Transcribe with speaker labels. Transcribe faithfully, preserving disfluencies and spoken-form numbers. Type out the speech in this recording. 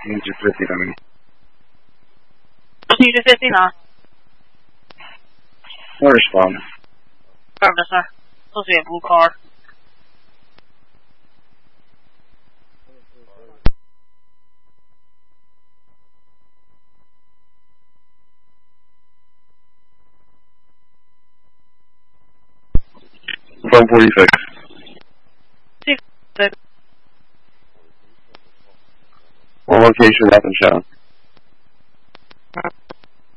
Speaker 1: Need your fifty-nine.
Speaker 2: Need your fifty-nine.
Speaker 1: No respond.
Speaker 2: Perfect, sir. Supposed to be a blue card.
Speaker 1: Phone forty-six.
Speaker 2: Six.
Speaker 1: What location, nothing shown.